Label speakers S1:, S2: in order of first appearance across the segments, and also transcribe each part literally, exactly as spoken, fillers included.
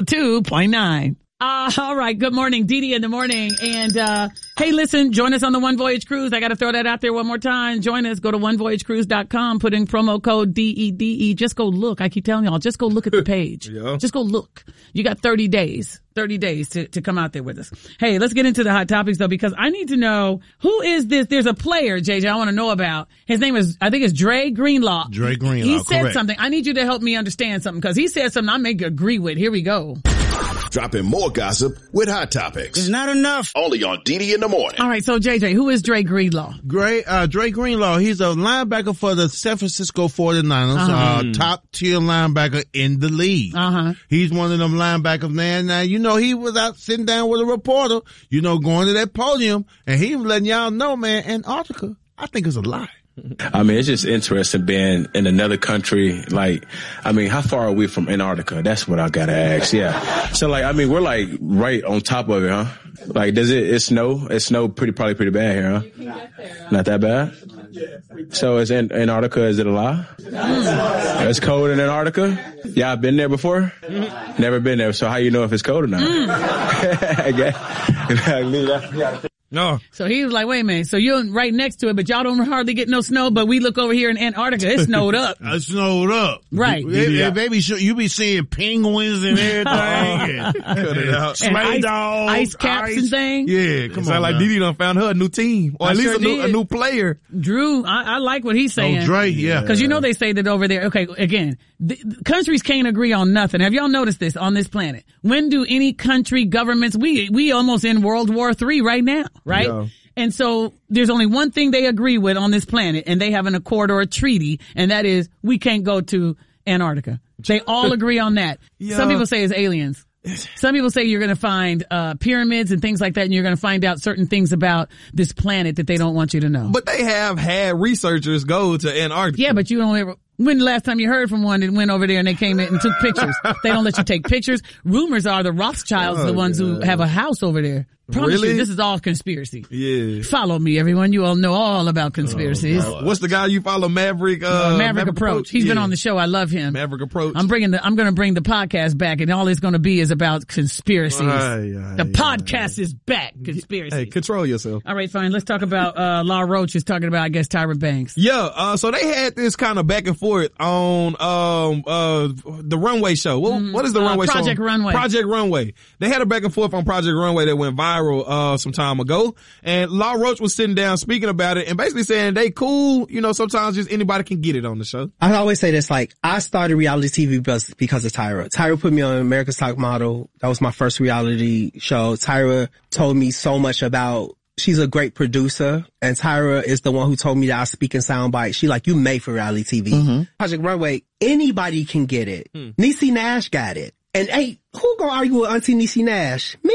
S1: two point nine. Uh, all right. Good morning. Dee Dee in the morning. And, uh, hey, listen, join us on the One Voyage Cruise. I got to throw that out there one more time. Join us. Go to one voyage cruise dot com. Put in promo code D E D E. Just go look. I keep telling y'all, just go look at the page. Yeah. Just go look. You got thirty days, thirty days to, to come out there with us. Hey, let's get into the hot topics though, because I need to know who is this? There's a player, J J, I want to know about. His name is, I think it's Dre Greenlaw.
S2: Dre Greenlaw.
S1: He said
S2: correct.
S1: something. I need you to help me understand something because he said something I may agree with. Here we go.
S3: Dropping more gossip with Hot Topics.
S2: It's not enough.
S3: Only on D D in the morning.
S1: All right, so J J, who is Dre Greenlaw?
S2: Great, uh, Dre Greenlaw. He's a linebacker for the San Francisco forty-niners,
S1: Uh-huh.
S2: uh, top tier linebacker in the league.
S1: Uh-huh.
S2: He's one of them linebackers, man. Now, you know, he was out sitting down with a reporter, you know, going to that podium, and he was letting y'all know, man, Antarctica, I think it's a lie.
S4: I mean, it's just interesting being in another country. Like, I mean, how far are we from Antarctica? That's what I gotta ask. Yeah. So like, I mean, we're like right on top of it, huh? Like, does it, it snow? It snow pretty, probably pretty bad here, huh? Not that bad? So is Antarctica, is it a lie? Mm. It's cold in Antarctica? Yeah, I've been there before? Mm. Never been there. So how you know if it's cold or not? Mm.
S2: No.
S1: So he was like, wait a minute. So you're right next to it, but y'all don't hardly get no snow, but we look over here in Antarctica. It snowed up.
S2: It snowed up.
S1: Right.
S2: It, it, baby, you be seeing penguins and everything. and,
S5: Cut it out.
S2: Sleigh
S1: ice,
S2: dogs.
S1: ice caps
S2: ice.
S1: and things.
S2: Yeah, come
S5: Sound
S2: on.
S5: like
S2: now.
S5: Dee Dee done found her a new team. Or
S1: I
S5: at least
S1: sure
S5: a, new, a
S1: did.
S5: new player.
S1: Drew, I, I like what he's saying.
S2: Oh, Dre, yeah.
S1: Cause you know they say that over there, okay, again, the, the countries can't agree on nothing. Have y'all noticed this on this planet? When do any country governments, we, we almost in World War Three right now, right?
S5: Yeah.
S1: And so there's only one thing they agree with on this planet, and they have an accord or a treaty, and that is we can't go to Antarctica. They all agree on that.
S5: Yeah.
S1: Some people say it's aliens. Some people say you're going to find uh pyramids and things like that, and you're going to find out certain things about this planet that they don't want you to know.
S5: But they have had researchers go to Antarctica.
S1: Yeah, but you don't ever. When the last time you heard from one that went over there and they came in and took pictures? They don't let you take pictures. Rumors are the Rothschilds are the
S5: Oh,
S1: ones
S5: God.
S1: who have a house over there. Promise
S5: Really?
S1: you, this is all conspiracy.
S5: Yeah.
S1: Follow me, everyone. You all know all about conspiracies.
S5: Oh, what's the guy you follow? Maverick, uh,
S1: Uh, Maverick, Approach. He's
S5: yeah.
S1: been on the show. I love him.
S5: Maverick Approach.
S1: I'm bringing the, I'm going to bring the podcast back, and all it's going to be is about conspiracies.
S5: Aye, aye,
S1: the
S5: aye.
S1: podcast is back. Conspiracy.
S5: Hey, control yourself.
S1: All right, fine. Let's talk about, uh, Law Roach is talking about, I guess, Tyra Banks.
S5: Yeah, uh, so they had this kind of back and forth on, um, uh, the Runway show. What, what is the
S1: Uh,
S5: Runway show?
S1: Project Runway.
S5: Project Runway. They had a back and forth on Project Runway that went viral, uh, some time ago. And Law Roach was sitting down speaking about it and basically saying they cool. You know, sometimes just anybody can get it on the show.
S6: I always say this, like, I started reality T V because, because of Tyra. Tyra put me on America's Top Model. That was my first reality show. Tyra told me so much about, she's a great producer, and Tyra is the one who told me that I speak in sound bites. She like, you made for reality T V. Mm-hmm. Project Runway, anybody can get it. Hmm. Niecy Nash got it. And hey, who gonna argue with Auntie Niecy Nash? Me.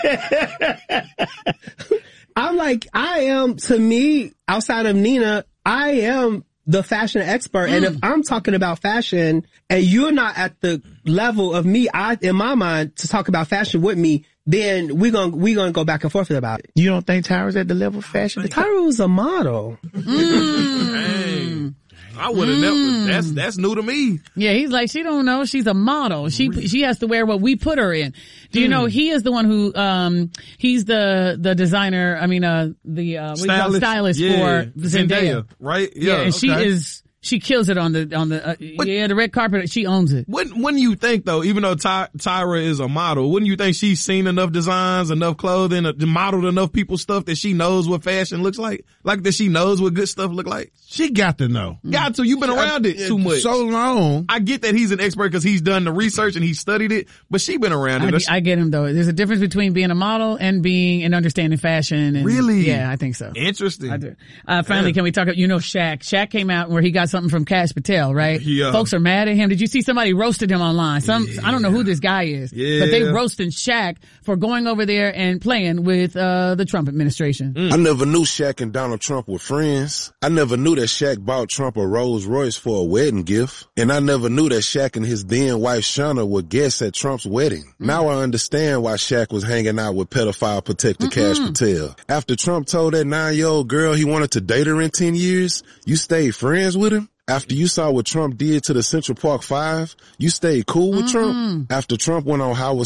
S6: I'm like, I am, to me, outside of Nina, I am the fashion expert. Mm. And if I'm talking about fashion and you're not at the level of me, I, in my mind, to talk about fashion with me, then we're gonna, we're gonna go back and forth about it.
S2: You don't think Tyra's at the level of fashion?
S6: Tyra was a model.
S1: Mm.
S5: Dang. I would have
S1: Mm.
S5: never, that's, that's new to me.
S1: Yeah, he's like, she don't know. She's a model. She, she has to wear what we put her in. Do you know, he is the one who, um, he's the, the designer, I mean, uh, the, uh, what do you call it? Stylist
S5: yeah.
S1: for Zendaya.
S5: Right?
S1: Yeah,
S5: Yeah,
S1: and she
S5: okay.
S1: is, she kills it on the, on the, uh,
S5: But-
S1: yeah, the red carpet, she owns it.
S5: Wouldn't, wouldn't you think though, even though Ty, Tyra is a model, wouldn't you think she's seen enough designs, enough clothing, uh, modeled enough people's stuff that she knows what fashion looks like? Like that she knows what good stuff look like?
S2: She got to know.
S5: Got to. You've been around it too much.
S2: So long.
S5: I get that he's an expert because he's done the research and he studied it, but she been around it.
S1: I, I get him though. There's a difference between being a model and being and understanding fashion. And,
S5: Really?
S1: Yeah, I think so.
S5: Interesting.
S1: I do. Uh, finally,
S5: Yeah.
S1: can we talk about, you know, Shaq? Shaq came out where he got something from Cash Patel, right?
S5: Yeah.
S1: Folks are mad at him. Did you see somebody roasted him online? Some, I don't know who this guy is,
S5: Yeah.
S1: but they roasting Shaq for going over there and playing with, uh, the Trump administration.
S5: Mm.
S3: I never knew Shaq and Donald Trump were friends. I never knew that Shaq bought Trump a Rolls Royce for a wedding gift. And I never knew that Shaq and his then wife Shauna were guests at Trump's wedding. Mm. Now I understand why Shaq was hanging out with pedophile protector Cash Patel. After Trump told that nine-year-old girl he wanted to date her in ten years, you stayed friends with him? After you saw what Trump did to the Central Park Five, you stayed cool with mm-hmm. Trump? After Trump went on Howard